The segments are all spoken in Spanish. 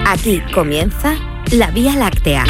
Aquí comienza La Vía Láctea.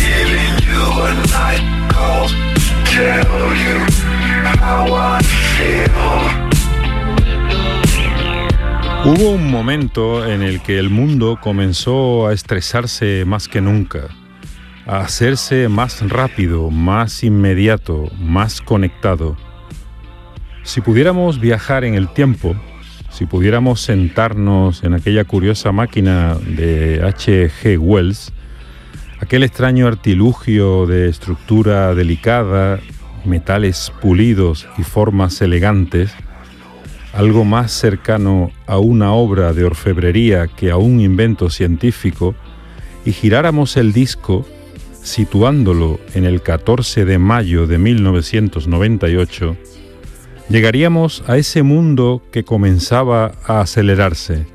Hubo un momento en el que el mundo comenzó a estresarse más que nunca, a hacerse más rápido, más inmediato, más conectado. Si pudiéramos viajar en el tiempo, si pudiéramos sentarnos en aquella curiosa máquina de H.G. Wells, aquel extraño artilugio de estructura delicada, metales pulidos y formas elegantes, algo más cercano a una obra de orfebrería que a un invento científico, y giráramos el disco situándolo en el 14 de mayo de 1998, llegaríamos a ese mundo que comenzaba a acelerarse.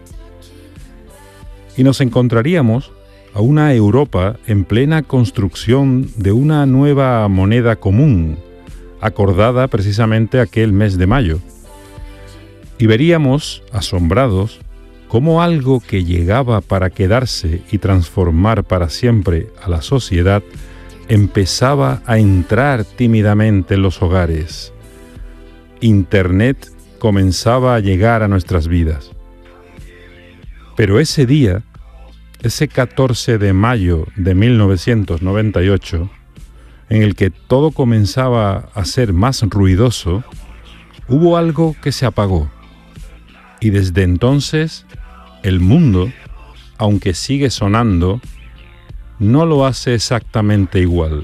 Y nos encontraríamos a una Europa en plena construcción de una nueva moneda común, acordada precisamente aquel mes de mayo. Y veríamos, asombrados, cómo algo que llegaba para quedarse y transformar para siempre a la sociedad empezaba a entrar tímidamente en los hogares. Internet comenzaba a llegar a nuestras vidas. Pero ese día, ese 14 de mayo de 1998, en el que todo comenzaba a ser más ruidoso, hubo algo que se apagó. Y desde entonces, el mundo, aunque sigue sonando, no lo hace exactamente igual.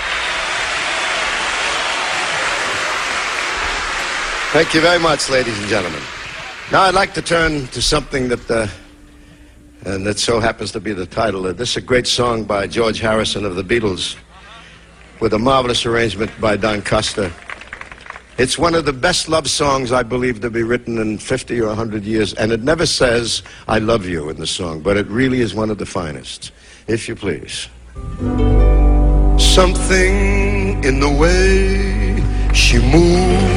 Thank you very much, ladies and gentlemen. Now I'd like to turn to something that so happens to be the title. This is a great song by George Harrison of the Beatles, with a marvelous arrangement by Don Costa. It's one of the best love songs, I believe, to be written in 50 or 100 years, and it never says, I love you in the song, but it really is one of the finest, if you please. Something in the way she moves